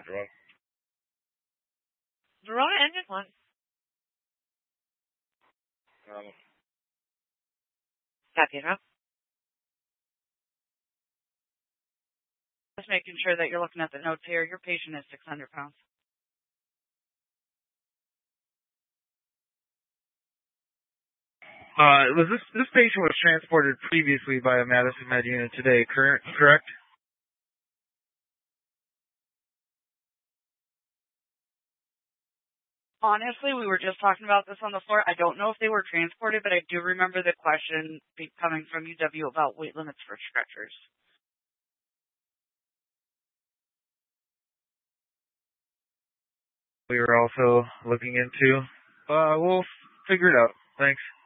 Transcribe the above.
Verona engine 1. Copy, huh? Just making sure that you're looking at the notes here. Your patient is 600 pounds. Was this patient was transported previously by a Madison Med unit today, correct? Honestly, we were just talking about this on the floor. I don't know if they were transported, but I do remember the question coming from UW about weight limits for stretchers. We were also looking into. We'll figure it out. Thanks.